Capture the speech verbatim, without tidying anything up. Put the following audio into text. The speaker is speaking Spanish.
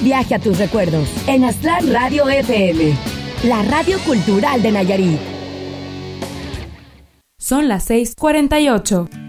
viaje a tus recuerdos en Aztlán Radio F M, la radio cultural de Nayarit. Son las seis cuarenta y ocho.